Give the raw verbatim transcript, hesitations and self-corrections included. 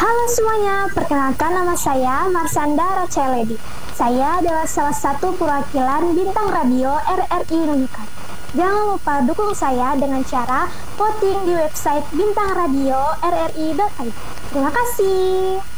Halo semuanya, perkenalkan nama saya Marsanda Racheledi. Saya adalah salah satu perwakilan Bintang Radio R R I Nunukan. Jangan lupa dukung saya dengan cara voting di website bintang radio r r i dot i d. Terima kasih.